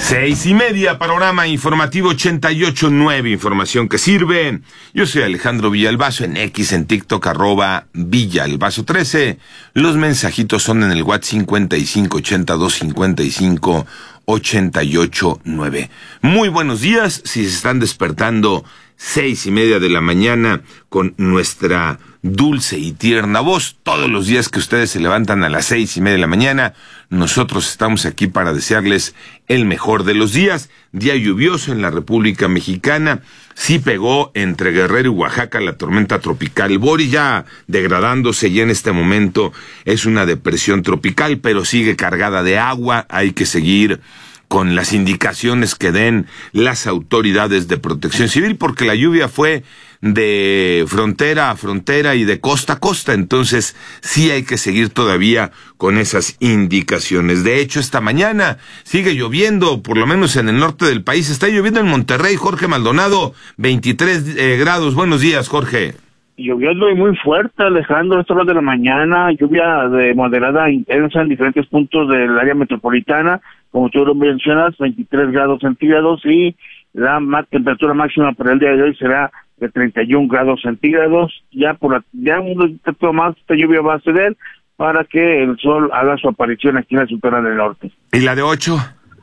6:30, panorama informativo 88.9, información que sirve. Yo soy Alejandro Villalbazo, en X, en TikTok, @Villalbazo13. Los mensajitos son en el WhatsApp 55825588.9. Muy buenos días, si se están despertando 6:30 de la mañana con nuestra dulce y tierna voz. Todos los días que ustedes se levantan a las 6:30 de la mañana, nosotros estamos aquí para desearles el mejor de los días. Día lluvioso en la República Mexicana. Sí pegó entre Guerrero y Oaxaca la tormenta tropical Bori, ya degradándose, y en este momento es una depresión tropical, pero sigue cargada de agua. Hay que seguir con las indicaciones que den las autoridades de protección civil, porque la lluvia fue de frontera a frontera y de costa a costa, entonces sí hay que seguir todavía con esas indicaciones. De hecho, esta mañana sigue lloviendo, por lo menos en el norte del país. Está lloviendo en Monterrey. Jorge Maldonado, 23 grados. Buenos días, Jorge. Lloviendo y muy fuerte, Alejandro, a esta hora de la mañana, lluvia de moderada a intensa en diferentes puntos del área metropolitana, como tú lo mencionas, 23 grados centígrados, y la temperatura máxima para el día de hoy será de 31 grados centígrados. Ya un ratito más esta lluvia va a ceder para que el sol haga su aparición aquí en la Sultana del Norte. ¿Y la de 8?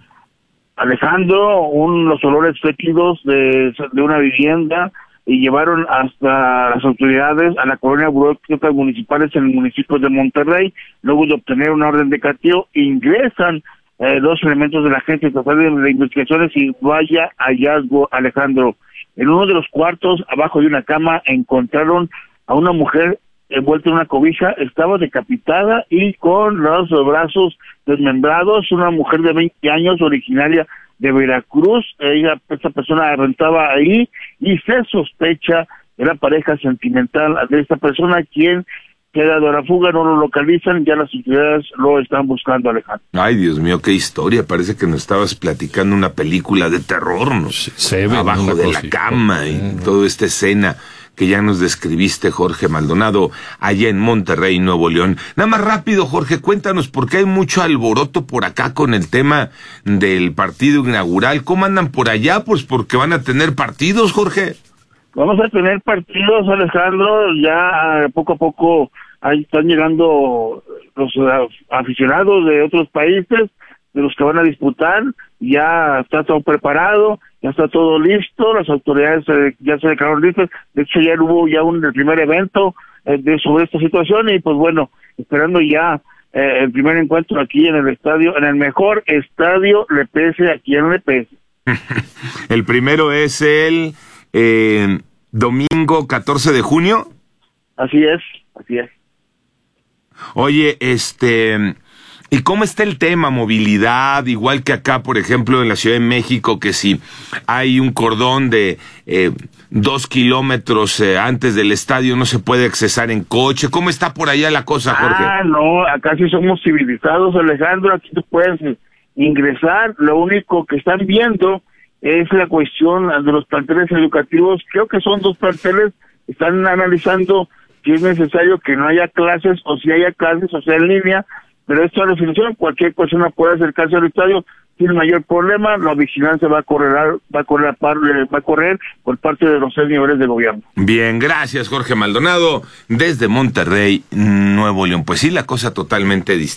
Alejandro, los olores fétidos de una vivienda, y llevaron hasta las autoridades a la colonia burocráticas municipales en el municipio de Monterrey. Luego de obtener una orden de cateo, ingresan dos elementos de la Agencia Estatal de Investigaciones, y vaya hallazgo, Alejandro. En uno de los cuartos, abajo de una cama, encontraron a una mujer envuelta en una cobija. Estaba decapitada y con los brazos desmembrados. Una mujer de 20 años, originaria de Veracruz. Esta persona rentaba ahí, y se sospecha de la pareja sentimental de esta persona, quien queda de la fuga. No lo localizan, ya las autoridades lo están buscando, Alejandro. Ay, Dios mío, qué historia. Parece que nos estabas platicando una película de terror, ¿no? Se ve abajo de la cama y toda esta escena que ya nos describiste, Jorge Maldonado, allá en Monterrey, Nuevo León. Nada más rápido, Jorge, cuéntanos, porque hay mucho alboroto por acá con el tema del partido inaugural. ¿Cómo andan por allá? Pues porque van a tener partidos, Jorge. Vamos a tener partidos, Alejandro. Ya poco a poco ahí están llegando los aficionados de otros países, de los que van a disputar. Ya está todo preparado, ya está todo listo. Las autoridades ya se declararon listas. De hecho, ya hubo el primer evento sobre esta situación, y pues bueno, esperando ya el primer encuentro aquí en el estadio, en el mejor estadio, le pese a quien le pese. El primero es el domingo 14 de junio. Así es. Oye, ¿y cómo está el tema movilidad? Igual que acá, por ejemplo, en la Ciudad de México, que si hay un cordón de 2 kilómetros antes del estadio, no se puede accesar en coche. ¿Cómo está por allá la cosa, Jorge? No, acá sí somos civilizados, Alejandro. Aquí tú puedes ingresar. Lo único que están viendo es la cuestión de los planteles educativos. Creo que son 2 planteles. Están analizando si es necesario que no haya clases, o si haya clases, o sea, en línea. Pero esto a la definición, cualquier persona puede acercarse al estadio sin mayor problema. La vigilancia va a correr por parte de los 6 niveles de gobierno. Bien, gracias, Jorge Maldonado, desde Monterrey, Nuevo León. Pues sí, la cosa totalmente distinta.